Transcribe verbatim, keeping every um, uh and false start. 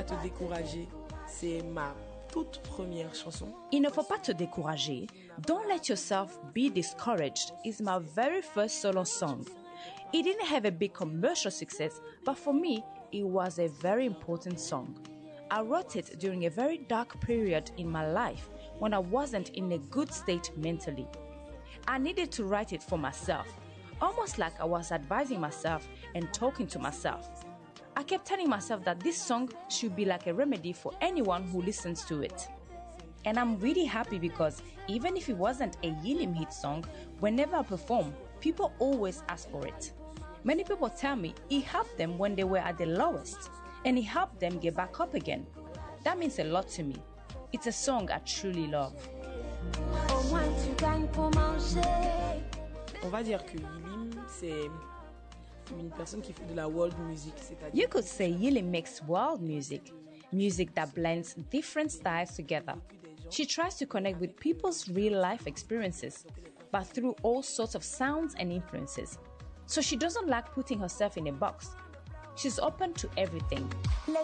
te décourager, c'est ma toute première chanson. Il ne faut pas te décourager. Don't let yourself be discouraged is my very first solo song. It didn't have a big commercial success, but for me, it was a very important song. I wrote it during a very dark period in my life when I wasn't in a good state mentally. I needed to write it for myself, almost like I was advising myself and talking to myself. I kept telling myself that this song should be like a remedy for anyone who listens to it. And I'm really happy because even if it wasn't a Yilim hit song, whenever I perform, people always ask for it. Many people tell me it helped them when they were at the lowest, and it helped them get back up again. That means a lot to me. It's a song I truly love. On va dire que Yilim, c'est une personne qui fait de la world music, c'est-à-dire... You could say Yilim makes world music, music that blends different styles together. She tries to connect with people's real-life experiences, but through all sorts of sounds and influences. So she doesn't like putting herself in a box. She's open to everything.